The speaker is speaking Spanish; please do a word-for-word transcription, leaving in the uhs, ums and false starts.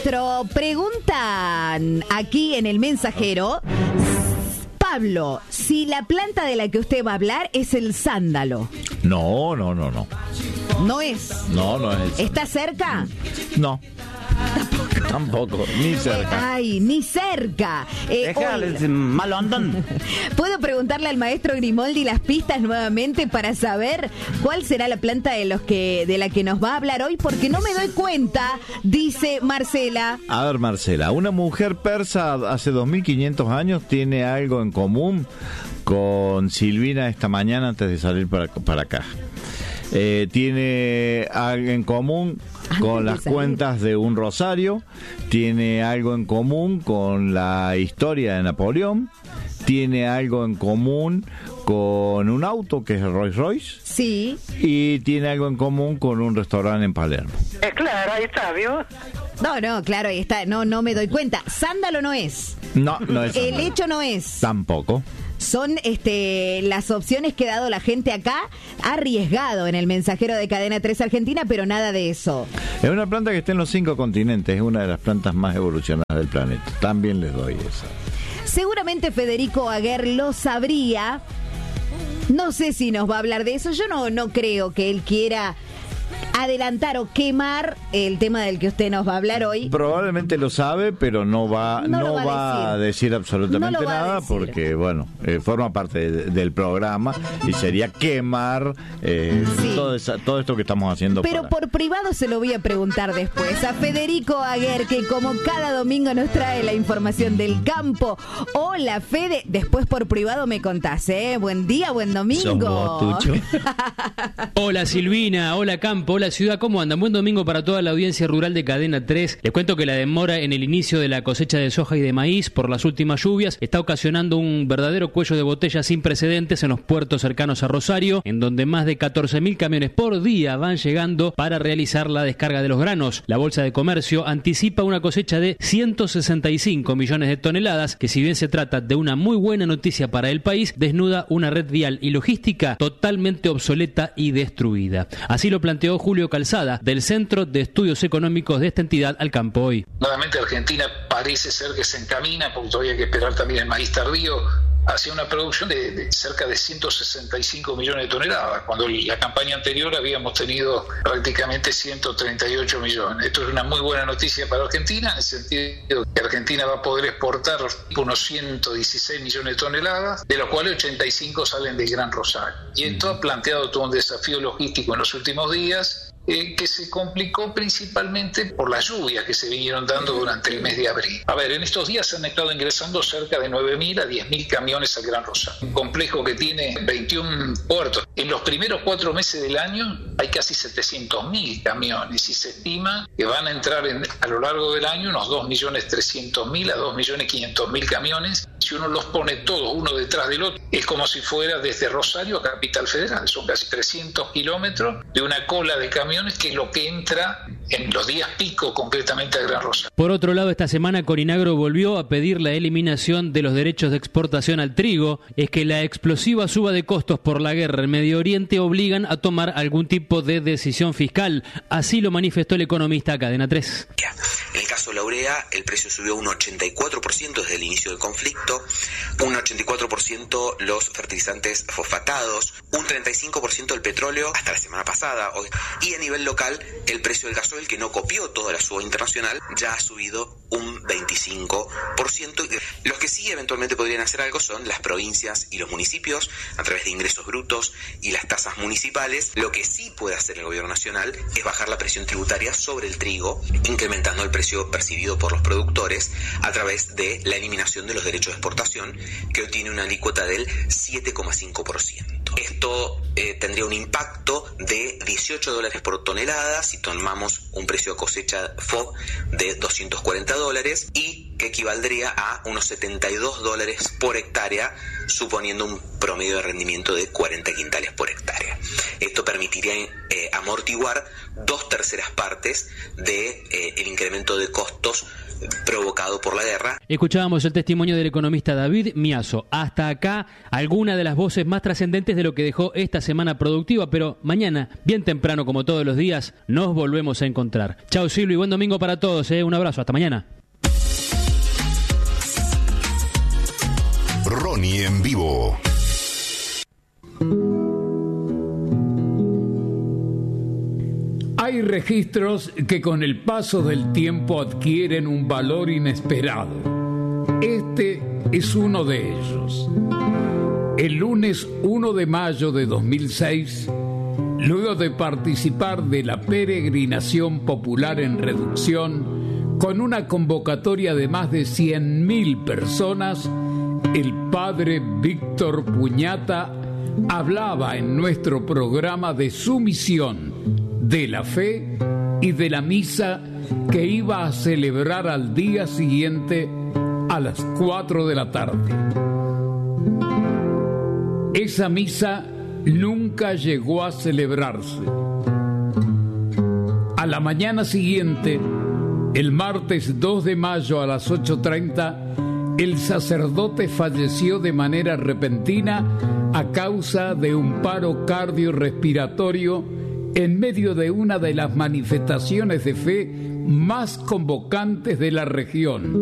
maestro, preguntan aquí en el mensajero, Pablo, si la planta de la que usted va a hablar es el sándalo. No, no, no, no. ¿No es? No, no es el sándalo. ¿Está cerca? No. Tampoco, ni cerca. Ay, ni cerca. Eh, Déjales mal andan. ¿Puedo preguntarle al maestro Grimoldi las pistas nuevamente para saber cuál será la planta de los que de la que nos va a hablar hoy? Porque no me doy cuenta, dice Marcela. A ver, Marcela, una mujer persa hace dos mil quinientos años tiene algo en común con Silvina esta mañana antes de salir para, para acá. Eh, tiene algo en común con las cuentas de un rosario, tiene algo en común con la historia de Napoleón, tiene algo en común con un auto que es el Rolls Royce. Sí. Y tiene algo en común con un restaurante en Palermo. Es claro, ahí está, ¿vio? No, no, claro, ahí está. No, no me doy cuenta. Sándalo no es. No, no es. El hecho no es. Tampoco. Son este las opciones que ha dado la gente acá, arriesgado en el mensajero de Cadena tres Argentina, pero nada de eso. Es una planta que está en los cinco continentes, es una de las plantas más evolucionadas del planeta. También les doy esa. Seguramente Federico Aguer lo sabría. No sé si nos va a hablar de eso. Yo no, no creo que él quiera adelantar o quemar el tema del que usted nos va a hablar hoy. Probablemente lo sabe, pero no va no, no va, va a, decir. a decir absolutamente no nada decir. Porque, bueno, eh, forma parte de, del programa y sería quemar eh, sí. todo, esa, todo esto que estamos haciendo. Pero para... por privado se lo voy a preguntar después a Federico Aguer, que como cada domingo nos trae la información del campo. Hola, Fede. Después por privado me contás, ¿eh? Buen día, buen domingo. Vos, Tucho. Hola, Silvina. Hola, Campo. Hola, ciudad, ¿cómo andan? Buen domingo para toda la audiencia rural de Cadena tres. Les cuento que la demora en el inicio de la cosecha de soja y de maíz por las últimas lluvias está ocasionando un verdadero cuello de botella sin precedentes en los puertos cercanos a Rosario, en donde más de catorce mil camiones por día van llegando para realizar la descarga de los granos. La Bolsa de Comercio anticipa una cosecha de ciento sesenta y cinco millones de toneladas, que si bien se trata de una muy buena noticia para el país, desnuda una red vial y logística totalmente obsoleta y destruida. Así lo planteó Julio Calzada, del Centro de Estudios Económicos de esta entidad, al campo hoy. Nuevamente Argentina parece ser que se encamina, porque todavía hay que esperar también el maíz tardío, hacia una producción de, de cerca de ciento sesenta y cinco millones de toneladas, cuando la campaña anterior habíamos tenido prácticamente ciento treinta y ocho millones. Esto es una muy buena noticia para Argentina, en el sentido que Argentina va a poder exportar unos ciento dieciséis millones de toneladas, de los cuales ochenta y cinco salen del Gran Rosario. Y esto ha planteado todo un desafío logístico en los últimos días, Eh, que se complicó principalmente por las lluvias que se vinieron dando durante el mes de abril. A ver, en estos días se han estado ingresando cerca de nueve mil a diez mil camiones al Gran Rosario, un complejo que tiene veintiún puertos. En los primeros cuatro meses del año hay casi setecientos mil camiones y se estima que van a entrar en, a lo largo del año unos dos millones trescientos mil a dos millones quinientos mil camiones. Si uno los pone todos uno detrás del otro, es como si fuera desde Rosario a Capital Federal. Son casi trescientos kilómetros de una cola de camiones, que es lo que entra en los días pico concretamente a Gran Rosario. Por otro lado, esta semana Corinagro volvió a pedir la eliminación de los derechos de exportación al trigo. Es que la explosiva suba de costos por la guerra en Medio Oriente obligan a tomar algún tipo de decisión fiscal. Así lo manifestó el economista a Cadena tres. En el caso de la urea, el precio subió un ochenta y cuatro por ciento desde el inicio del conflicto, un ochenta y cuatro por ciento los fertilizantes fosfatados, un treinta y cinco por ciento el petróleo hasta la semana pasada, y a nivel local el precio del gasoil, que no copió toda la suba internacional, ya ha subido un veinticinco por ciento. Los que sí eventualmente podrían hacer algo son las provincias y los municipios a través de ingresos brutos y las tasas municipales. Lo que sí puede hacer el gobierno nacional es bajar la presión tributaria sobre el trigo, incrementando el precio percibido por los productores a través de la eliminación de los derechos de exportación, que hoy tiene una alícuota del siete coma cinco por ciento. Esto eh, tendría un impacto de dieciocho dólares por tonelada si tomamos un precio de cosecha F O B de doscientos cuarenta dólares, y que equivaldría a unos setenta y dos dólares por hectárea, suponiendo un promedio de rendimiento de cuarenta quintales por hectárea. Esto permitiría eh, amortiguar dos terceras partes de eh, el incremento de costos provocado por la guerra. Escuchábamos el testimonio del economista David Miazo. Hasta acá, alguna de las voces más trascendentes de lo que dejó esta semana productiva, pero mañana, bien temprano como todos los días, nos volvemos a encontrar. Chao Silvio y buen domingo para todos, ¿eh? Un abrazo, hasta mañana. Ronnie en vivo. Hay registros que con el paso del tiempo adquieren un valor inesperado. Este es uno de ellos. El lunes uno de mayo de dos mil seis, luego de participar de la peregrinación popular en reducción, con una convocatoria de más de cien mil personas, el padre Víctor Puñata hablaba en nuestro programa de su misión, de la fe y de la misa que iba a celebrar al día siguiente a las cuatro de la tarde. Esa misa nunca llegó a celebrarse. A la mañana siguiente, el martes dos de mayo a las ocho treinta, el sacerdote falleció de manera repentina a causa de un paro cardiorrespiratorio en medio de una de las manifestaciones de fe más convocantes de la región.